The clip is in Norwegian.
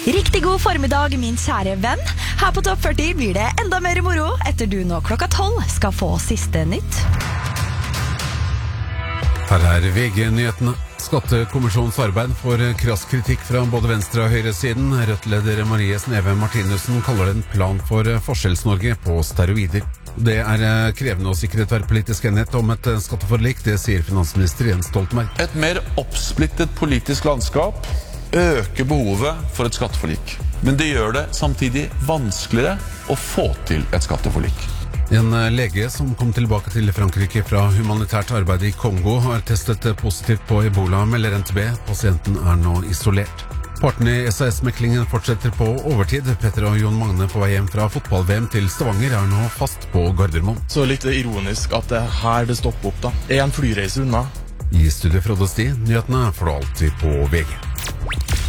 Riktig god formiddag, min kjære venn. Her på Topp 40 blir det enda mer moro etter du nå 12:00 skal få siste nytt. Her VG-nyhetene. Skattekommisjonens arbeid får krass kritikk fra både venstre- og høyresiden. Rødt-leder Marie Sneve Martinussen kaller det en plan for Forskjells-Norge på steroider. Det krevende å sikre tverrpolitisk enighet om et skatteforlik, det sier finansminister Jens Stoltenberg. Et mer oppsplittet politisk landskap øker behovet for et skatteforlik. Men det gjør det samtidig vanskeligere å få til et skatteforlik. En lege som kom tilbake til Frankrike fra humanitært arbeid i Kongo har testet positivt på Ebola, melder NTB. Pasienten nå isolert. Partene i SAS-meklingen fortsetter på overtid. Petter og Jon Magne på vei hjem fra fotball-VM til Stavanger nå fast på Gardermoen. Så litt ironisk at det her det stopper opp da. En flyreise unna. I studio Frode Sti, nyhetene får du alltid på VG.